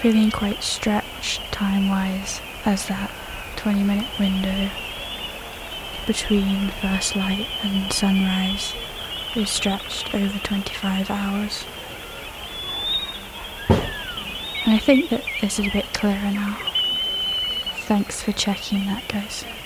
feeling quite stretched time-wise, as that 20-minute window between first light and sunrise is stretched over 25 hours. And I think that this is a bit clearer now. Thanks for checking that, guys.